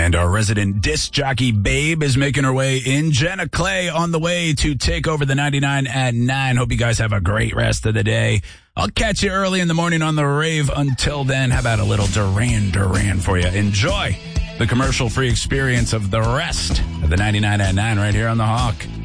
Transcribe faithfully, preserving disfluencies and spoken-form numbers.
And our resident disc jockey Babe is making her way in. Jenna Clay on the way to take over the ninety-nine at nine. Hope you guys have a great rest of the day. I'll catch you early in the morning on the rave. Until then, how about a little Duran Duran for you? Enjoy the commercial-free experience of the rest of the ninety-nine at nine right here on The Hawk.